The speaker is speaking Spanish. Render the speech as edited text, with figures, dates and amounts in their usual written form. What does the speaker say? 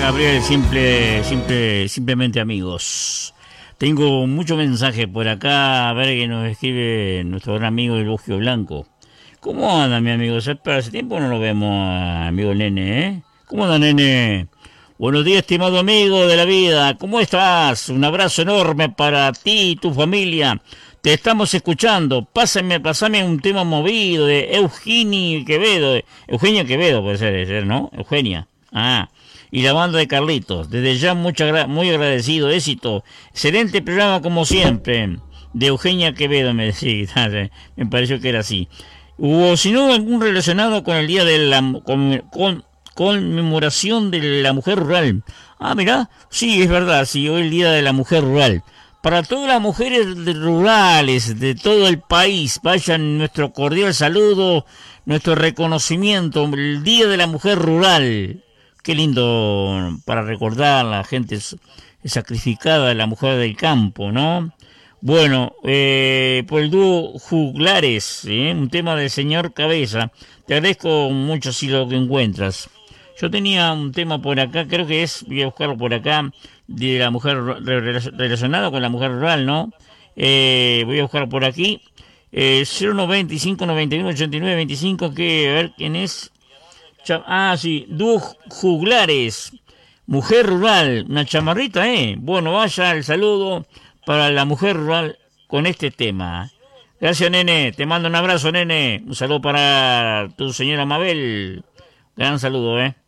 Gabriel, simplemente amigos. Tengo muchos mensajes por acá, a ver que nos escribe nuestro gran amigo el Bosque Blanco. ¿Cómo anda, mi amigo? Hace tiempo no lo vemos, amigo Nene, ¿eh? ¿Cómo anda, Nene? Buenos días, estimado amigo de la vida. ¿Cómo estás? Un abrazo enorme para ti y tu familia. Te estamos escuchando. Pásame un tema movido de Eugenia Quevedo puede ser, ¿no? Eugenia. Ah. Y la banda de Carlitos. Desde ya muy agradecido. Éxito. Excelente programa como siempre. De Eugenia Quevedo me decía. Me pareció que era así. O si no, algún relacionado con el día de la conmemoración de la mujer rural. Ah, mirá. Sí, es verdad. Sí, hoy el día de la mujer rural. Para todas las mujeres rurales de todo el país, vayan nuestro cordial saludo, nuestro reconocimiento, el Día de la Mujer Rural. Qué lindo para recordar a la gente sacrificada de la mujer del campo, ¿no? Bueno, por el dúo Juglares, un tema del señor Cabeza. Te agradezco mucho si lo que encuentras. Yo tenía un tema por acá, creo que voy a buscarlo por acá, de la mujer relacionado con la mujer rural, ¿no? Voy a buscar por aquí. 095 91 89 25, que a ver quién es. Sí, dúo Juglares, mujer rural, una chamarrita, Bueno, vaya el saludo para la mujer rural con este tema. Gracias, nene, te mando un abrazo, nene. Un saludo para tu señora Mabel. Gran saludo,